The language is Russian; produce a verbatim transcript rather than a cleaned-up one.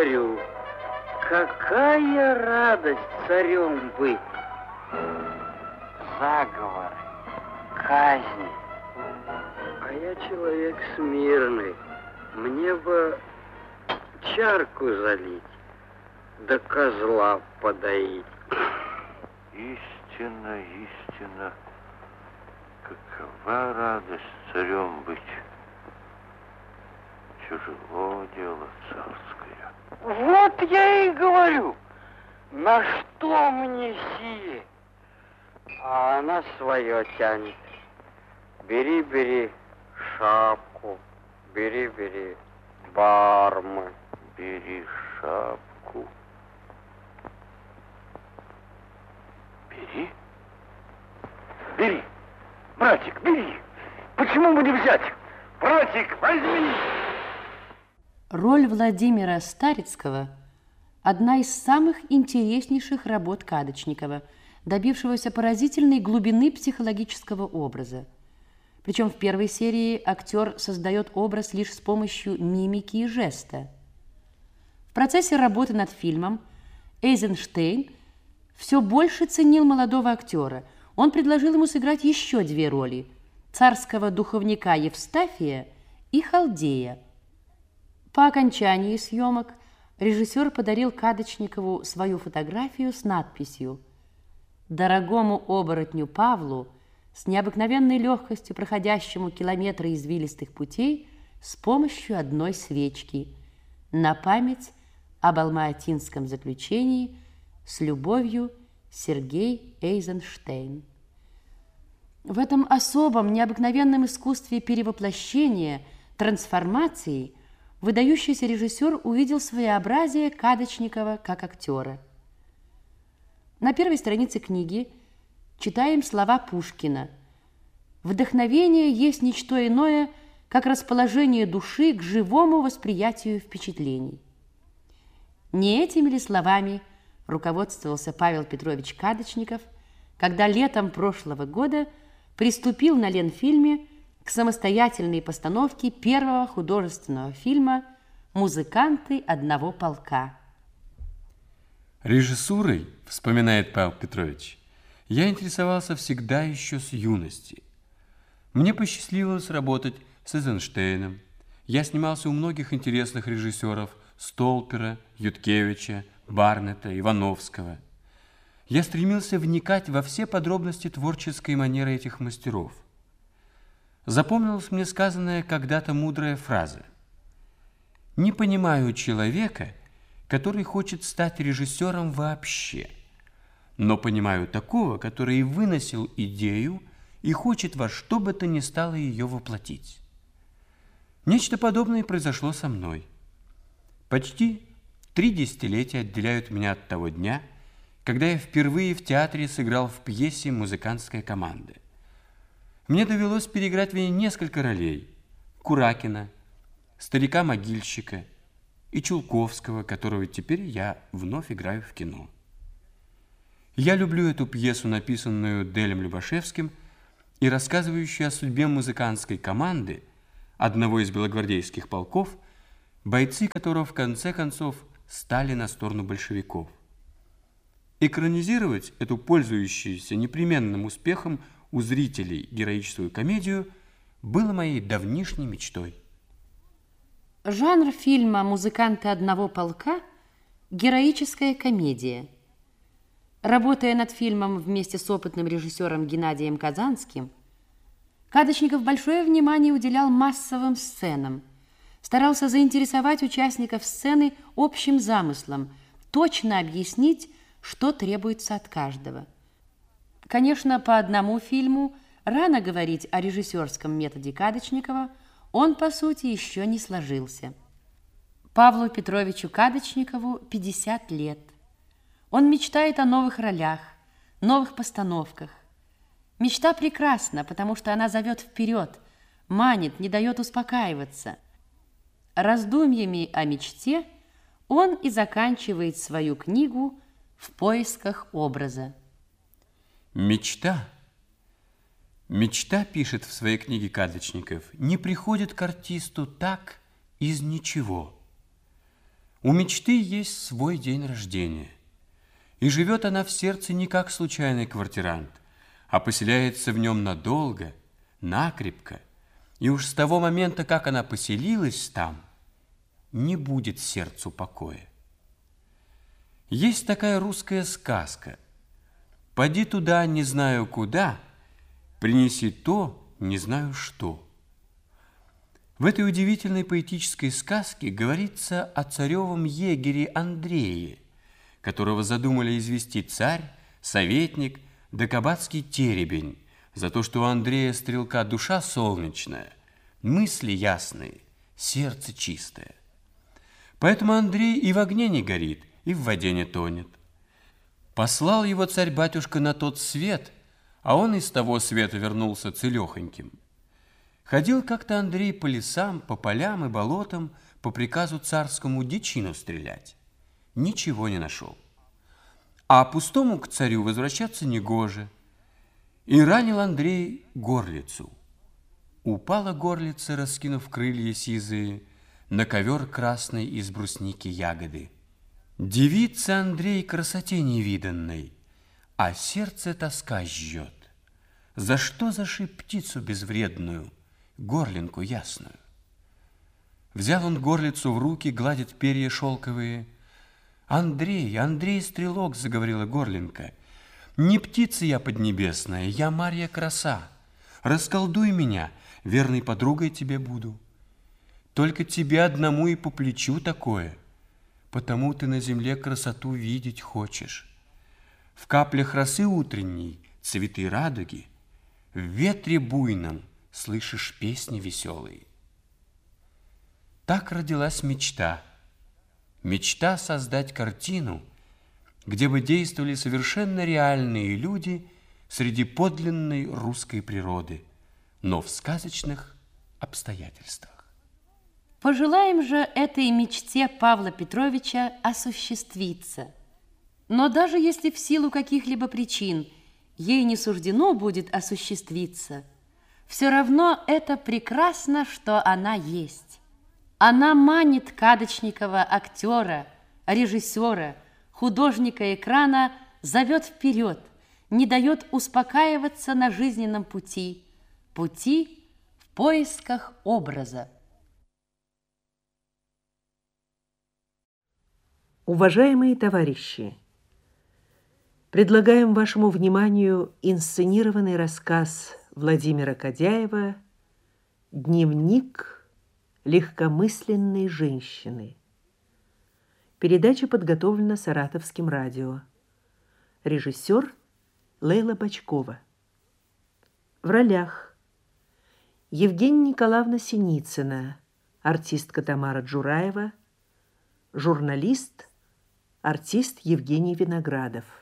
говорю, какая радость царем быть. Заговоры, казни. А я человек смирный. Мне бы чарку залить, да козла подоить. Истинно, истинно, какова радость царем быть. Тяжело дело царское. Вот я и говорю, на что мне сие? А она свое тянет. Бери, бери шапку, бери, бери бармы. Бери шапку. Бери. Бери. Братик, бери. Почему бы не взять? Братик, возьми. Роль Владимира Старицкого – одна из самых интереснейших работ Кадочникова, добившегося поразительной глубины психологического образа. Причем в первой серии актер создает образ лишь с помощью мимики и жеста. В процессе работы над фильмом Эйзенштейн все больше ценил молодого актера. Он предложил ему сыграть еще две роли – царского духовника Евстафия и халдея. По окончании съемок режиссер подарил Кадочникову свою фотографию с надписью: «Дорогому оборотню Павлу, с необыкновенной легкостью проходящему километры извилистых путей с помощью одной свечки, на память об алмаатинском заключении, с любовью, Сергей Эйзенштейн». В этом особом, необыкновенном искусстве перевоплощения, трансформации выдающийся режиссер увидел своеобразие Кадочникова как актера. На первой странице книги читаем слова Пушкина: «Вдохновение есть ничто иное, как расположение души к живому восприятию впечатлений». Не этими ли словами руководствовался Павел Петрович Кадочников, когда летом прошлого года приступил на Ленфильме к самостоятельной постановке первого художественного фильма «Музыканты одного полка». Режиссурой, вспоминает Павел Петрович, я интересовался всегда еще с юности. Мне посчастливилось работать с Эйзенштейном. Я снимался у многих интересных режиссеров: Столпера, Юткевича, Барнета, Ивановского. Я стремился вникать во все подробности творческой манеры этих мастеров. Запомнилась мне сказанная когда-то мудрая фраза: «Не понимаю человека, который хочет стать режиссером вообще, но понимаю такого, который выносил идею и хочет во что бы то ни стало ее воплотить». Нечто подобное произошло со мной. Почти три десятилетия отделяют меня от того дня, когда я впервые в театре сыграл в пьесе «Музыкантская команда». Мне довелось переиграть в ней несколько ролей: Куракина, старика-могильщика и Чулковского, которого теперь я вновь играю в кино. Я люблю эту пьесу, написанную Делем Любашевским и рассказывающую о судьбе музыкантской команды, одного из белогвардейских полков, бойцы которого в конце концов стали на сторону большевиков. Экранизировать эту пользующуюся непременным успехом у зрителей героическую комедию было моей давнишней мечтой. Жанр фильма «Музыканты одного полка» – героическая комедия. Работая над фильмом вместе с опытным режиссером Геннадием Казанским, Кадочников большое внимание уделял массовым сценам, старался заинтересовать участников сцены общим замыслом, точно объяснить, что требуется от каждого. Конечно, по одному фильму рано говорить о режиссерском методе Кадочникова, он, по сути, еще не сложился. Павлу Петровичу Кадочникову пятьдесят лет. Он мечтает о новых ролях, новых постановках. Мечта прекрасна, потому что она зовет вперед, манит, не дает успокаиваться. Раздумьями о мечте он и заканчивает свою книгу «В поисках образа». Мечта, мечта, пишет в своей книге Кадочников, не приходит к артисту так из ничего. У мечты есть свой день рождения, и живет она в сердце не как случайный квартирант, а поселяется в нем надолго, накрепко, и уж с того момента, как она поселилась там, не будет сердцу покоя. Есть такая русская сказка: «Поди туда, не знаю куда, принеси то, не знаю что». В этой удивительной поэтической сказке говорится о царевом егере Андрее, которого задумали извести царь, советник да кабацкий теребень за то, что у Андрея Стрелка душа солнечная, мысли ясные, сердце чистое. Поэтому Андрей и в огне не горит, и в воде не тонет. Послал его царь-батюшка на тот свет, а он из того света вернулся целехоньким. Ходил как-то Андрей по лесам, по полям и болотам по приказу царскому дичину стрелять. Ничего не нашел. А пустому к царю возвращаться негоже. И ранил Андрей горлицу. Упала горлица, раскинув крылья сизые, на ковер красный из брусники ягоды. Дивится Андрей красоте невиданной, а сердце тоска жжет. За что зашиб птицу безвредную, горлинку ясную? Взял он горлицу в руки, гладит перья шелковые. «Андрей, Андрей Стрелок», — заговорила горлинка, — «не птица я поднебесная, я Марья краса. Расколдуй меня, верной подругой тебе буду. Только тебе одному и по плечу такое, потому ты на земле красоту видеть хочешь. В каплях росы утренней цветы радуги, в ветре буйном слышишь песни веселые». Так родилась мечта. Мечта создать картину, где бы действовали совершенно реальные люди среди подлинной русской природы, но в сказочных обстоятельствах. Пожелаем же этой мечте Павла Петровича осуществиться. Но даже если в силу каких-либо причин ей не суждено будет осуществиться, все равно это прекрасно, что она есть. Она манит Кадочникова, актера, режиссера, художника экрана, зовет вперед, не дает успокаиваться на жизненном пути, пути в поисках образа. Уважаемые товарищи, предлагаем вашему вниманию инсценированный рассказ Владимира Кадяева «Дневник легкомысленной женщины». Передача подготовлена Саратовским радио. Режиссер Лейла Бочкова. В ролях: Евгения Николаевна Синицына, артистка Тамара Джураева, журналист, артист Евгений Виноградов.